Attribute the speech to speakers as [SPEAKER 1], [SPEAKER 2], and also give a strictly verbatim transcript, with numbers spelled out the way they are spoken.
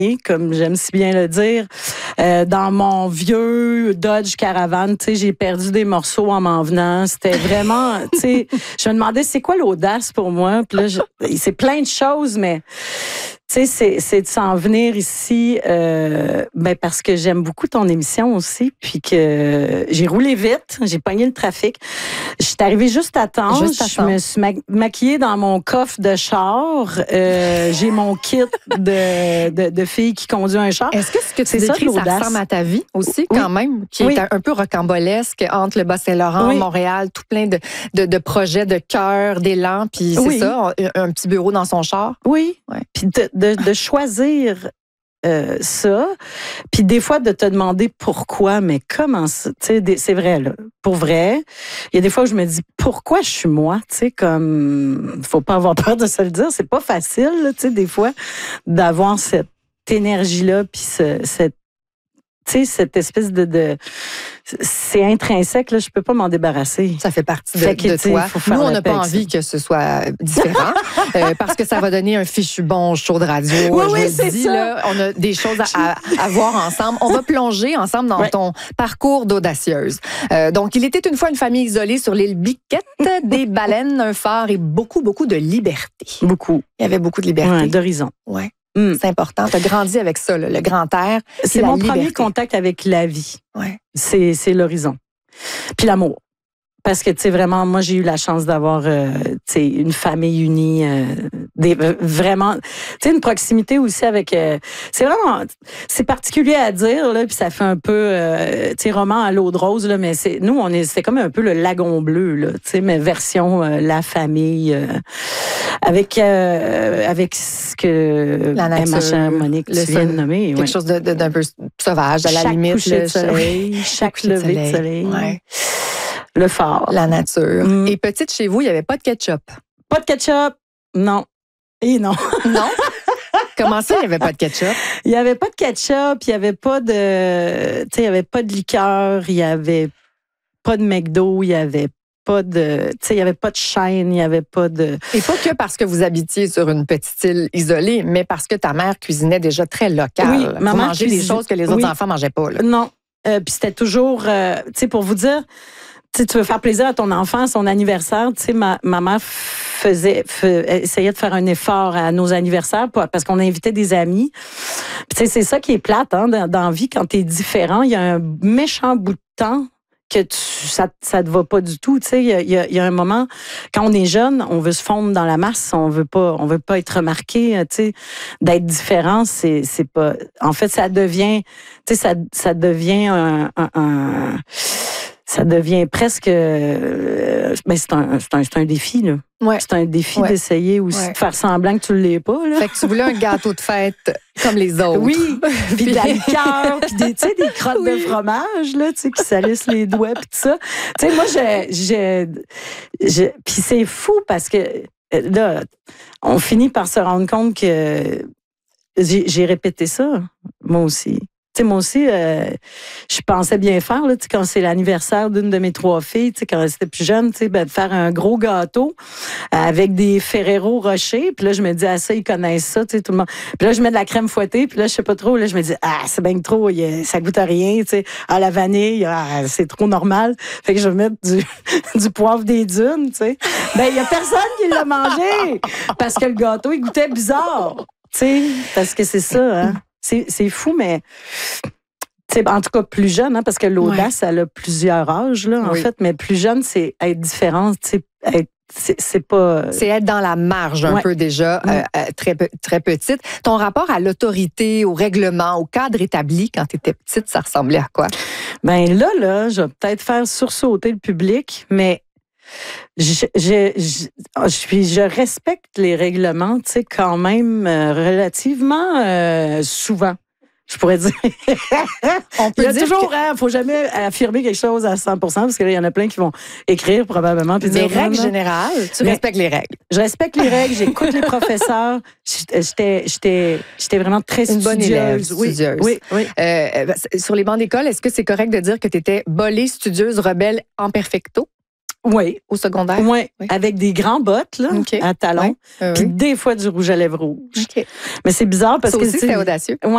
[SPEAKER 1] comme j'aime si bien le dire. Euh, dans mon vieux Dodge Caravan, tu sais, j'ai perdu des morceaux en m'en venant. C'était vraiment, tu sais, je me demandais c'est quoi l'audace pour moi. Puis là, je, c'est plein de choses, mais tu sais, c'est, c'est de s'en venir ici, euh, ben parce que j'aime beaucoup ton émission aussi, puis que j'ai roulé vite, j'ai pogné le trafic. Je suis arrivée juste à temps.
[SPEAKER 2] Juste à
[SPEAKER 1] je
[SPEAKER 2] temps.
[SPEAKER 1] me suis ma- maquillée dans mon coffre de char. Euh, j'ai mon kit de, de, de fille qui conduit un char.
[SPEAKER 2] Est-ce que ce que tu
[SPEAKER 1] C'est ça,
[SPEAKER 2] décris, ça,
[SPEAKER 1] l'audace.
[SPEAKER 2] ressemble à ta vie aussi, quand
[SPEAKER 1] Oui.
[SPEAKER 2] même, qui
[SPEAKER 1] Oui.
[SPEAKER 2] est un, un peu rocambolesque entre le Bas-Saint-Laurent,
[SPEAKER 1] Oui.
[SPEAKER 2] Montréal, tout plein de, de, de projets, de cœur, d'élan, puis c'est
[SPEAKER 1] Oui.
[SPEAKER 2] ça, un, un petit bureau dans son char?
[SPEAKER 1] Oui.
[SPEAKER 2] Ouais.
[SPEAKER 1] Puis de, de, de choisir euh, ça, puis des fois de te demander pourquoi, mais comment ça, tu sais, des- c'est vrai là, pour vrai. Il y a des fois où je me dis pourquoi je suis moi, tu sais, comme faut pas avoir peur de se le dire, c'est pas facile, là, tu sais, des fois d'avoir cette énergie là, puis ce, cette tu sais, cette espèce de, de c'est intrinsèque là, je peux pas m'en débarrasser.
[SPEAKER 2] Ça fait partie de,
[SPEAKER 1] Fait que,
[SPEAKER 2] de
[SPEAKER 1] tu sais,
[SPEAKER 2] toi.
[SPEAKER 1] faut faire
[SPEAKER 2] Nous, on
[SPEAKER 1] la
[SPEAKER 2] n'a
[SPEAKER 1] paix
[SPEAKER 2] pas
[SPEAKER 1] avec
[SPEAKER 2] envie que ce soit différent euh, parce que ça va donner un fichu bon show de radio.
[SPEAKER 1] Oui,
[SPEAKER 2] je
[SPEAKER 1] oui,
[SPEAKER 2] le
[SPEAKER 1] c'est
[SPEAKER 2] dis,
[SPEAKER 1] ça.
[SPEAKER 2] là, on a des choses à, à, à voir ensemble. On va plonger ensemble dans
[SPEAKER 1] Ouais.
[SPEAKER 2] ton parcours d'audacieuse. Euh, donc, il était une fois une famille isolée sur l'île Biquette, des baleines, un phare et beaucoup, beaucoup de liberté.
[SPEAKER 1] Beaucoup.
[SPEAKER 2] Il y avait beaucoup de
[SPEAKER 1] Ouais,
[SPEAKER 2] liberté.
[SPEAKER 1] d'horizon.
[SPEAKER 2] Ouais.
[SPEAKER 1] Mm.
[SPEAKER 2] C'est important. Tu as grandi avec ça, là, le grand air. puis
[SPEAKER 1] C'est
[SPEAKER 2] la
[SPEAKER 1] mon
[SPEAKER 2] liberté.
[SPEAKER 1] premier contact avec la vie.
[SPEAKER 2] Ouais.
[SPEAKER 1] C'est, c'est l'horizon. Puis l'amour. Parce que, tu sais, vraiment, moi, j'ai eu la chance d'avoir, euh, tu sais, une famille unie, euh, des, euh, vraiment, tu sais, une proximité aussi avec, euh, c'est vraiment, c'est particulier à dire, là, puis ça fait un peu, euh, tu sais, roman à l'eau de rose, là, mais c'est, nous, on est, c'était comme un peu le lagon bleu, là, tu sais, mais version, euh, la famille, euh, avec, euh, avec ce que
[SPEAKER 2] La nature,
[SPEAKER 1] ma chère Monique,
[SPEAKER 2] le
[SPEAKER 1] tu viens de
[SPEAKER 2] sol-
[SPEAKER 1] nommer.
[SPEAKER 2] Quelque
[SPEAKER 1] ouais.
[SPEAKER 2] chose de, de- d'un peu sauvage, à la
[SPEAKER 1] Chaque
[SPEAKER 2] limite.
[SPEAKER 1] coucher de
[SPEAKER 2] le-
[SPEAKER 1] soleil,
[SPEAKER 2] oui,
[SPEAKER 1] chaque
[SPEAKER 2] coucher de
[SPEAKER 1] lever de soleil.
[SPEAKER 2] Ouais.
[SPEAKER 1] Le phare.
[SPEAKER 2] La nature.
[SPEAKER 1] Mm.
[SPEAKER 2] Et petite chez vous, il n'y avait pas de ketchup.
[SPEAKER 1] Pas de ketchup. Non. Et non.
[SPEAKER 2] Non? Comment ça, il n'y avait pas de ketchup?
[SPEAKER 1] Il n'y avait pas de ketchup, il n'y avait pas de, tu sais, il y avait pas de liqueur, il n'y avait pas de McDo, il n'y avait pas de, tu sais, il n'y avait pas de chaîne, il n'y avait pas de...
[SPEAKER 2] Et pas que parce que vous habitiez sur une petite île isolée, mais parce que ta mère cuisinait déjà très local.
[SPEAKER 1] Oui,
[SPEAKER 2] vous
[SPEAKER 1] ma mère
[SPEAKER 2] mangez des
[SPEAKER 1] cuisine-
[SPEAKER 2] choses que les autres
[SPEAKER 1] oui.
[SPEAKER 2] enfants mangeaient pas. Là.
[SPEAKER 1] Non. Euh, Puis c'était toujours, euh, tu sais, pour vous dire, tu sais, tu veux faire plaisir à ton enfant, à son anniversaire, tu sais, ma, ma mère faisait, fe- essayait de faire un effort à nos anniversaires pour- parce qu'on invitait des amis. Puis tu sais, c'est ça qui est plate, hein, dans, dans la vie, quand t'es différent, il y a un méchant bout de temps que tu, ça, ça te va pas du tout, tu sais, il y a, il y a- il y a un moment, quand on est jeune, on veut se fondre dans la masse, on veut pas, on veut pas être remarqué, tu sais, d'être différent, c'est, c'est pas, en fait, ça devient, tu sais, ça, ça devient un, un, un- ça devient presque, euh, ben c'est un, c'est un, c'est un défi, là.
[SPEAKER 2] Ouais.
[SPEAKER 1] C'est un défi
[SPEAKER 2] Ouais.
[SPEAKER 1] d'essayer aussi
[SPEAKER 2] Ouais.
[SPEAKER 1] de faire semblant que tu l'es pas, là.
[SPEAKER 2] Fait que tu voulais un gâteau de fête comme les autres.
[SPEAKER 1] Oui, puis de la liqueur, puis des, tu sais, des crottes
[SPEAKER 2] Oui.
[SPEAKER 1] de fromage, là, tu sais, qui salissent les doigts, puis tout ça. Tu sais, moi, je, je, je puis c'est fou parce que, euh, là, on finit par se rendre compte que j'ai, j'ai répété ça, moi aussi. Tu sais, moi aussi, euh, je pensais bien faire, là, tu sais, quand c'est l'anniversaire d'une de mes trois filles, tu sais, quand j'étais plus jeune, tu sais, ben, de faire un gros gâteau avec des Ferrero Rocher. Puis là, je me dis, ah, ça, ils connaissent ça, tu sais, tout le monde. Puis là, je mets de la crème fouettée, puis là, je sais pas trop, là, je me dis, ah, c'est bien trop, il y a- ça goûte à rien, tu sais. Ah, la vanille, ah, c'est trop normal. Fait que je vais mettre du, du poivre des dunes, tu sais. Ben, il y a personne qui l'a mangé parce que le gâteau, il goûtait bizarre, tu sais, parce que c'est ça, hein. C'est, c'est fou, mais tu sais, en tout cas plus jeune, hein, parce que l'audace, elle a plusieurs âges, là, en
[SPEAKER 2] Oui.
[SPEAKER 1] fait, mais plus jeune, c'est être différent, tu sais, être- c'est, c'est pas...
[SPEAKER 2] C'est être dans la marge un
[SPEAKER 1] Ouais.
[SPEAKER 2] peu déjà, euh, euh, très, pe- très petite. Ton rapport à l'autorité, au règlement, au cadre établi quand tu étais petite, ça ressemblait à quoi?
[SPEAKER 1] Ben là, là, je vais peut-être faire sursauter le public, mais je, je, je, je, suis, je respecte les règlements, tu sais, quand même euh, relativement euh, souvent. Je pourrais dire.
[SPEAKER 2] On
[SPEAKER 1] Il
[SPEAKER 2] peut
[SPEAKER 1] y a
[SPEAKER 2] dire
[SPEAKER 1] toujours,
[SPEAKER 2] que-
[SPEAKER 1] hein, faut jamais affirmer quelque chose à cent pour cent parce qu'il y en a plein qui vont écrire probablement. Puis
[SPEAKER 2] Mais
[SPEAKER 1] dire, non,
[SPEAKER 2] règles
[SPEAKER 1] non.
[SPEAKER 2] générales, tu
[SPEAKER 1] Mais-
[SPEAKER 2] respectes les règles.
[SPEAKER 1] Je respecte les règles, j'écoute les professeurs. J'étais, j'étais, j'étais vraiment très
[SPEAKER 2] Une bonne élève,
[SPEAKER 1] studieuse. Oui,
[SPEAKER 2] studieuse.
[SPEAKER 1] oui, oui.
[SPEAKER 2] Euh, euh, sur les bancs d'école, est-ce que c'est correct de dire que tu étais bolée, studieuse, rebelle en perfecto
[SPEAKER 1] Oui,
[SPEAKER 2] au secondaire?
[SPEAKER 1] oui,
[SPEAKER 2] Oui.
[SPEAKER 1] avec des grands bottes là,
[SPEAKER 2] OK.
[SPEAKER 1] à talons,
[SPEAKER 2] Ouais. Euh,
[SPEAKER 1] puis
[SPEAKER 2] oui.
[SPEAKER 1] des fois du rouge à lèvres rouge.
[SPEAKER 2] OK.
[SPEAKER 1] Mais c'est bizarre parce
[SPEAKER 2] Ça
[SPEAKER 1] que
[SPEAKER 2] aussi,
[SPEAKER 1] tu sais,
[SPEAKER 2] c'était audacieux.
[SPEAKER 1] ouais,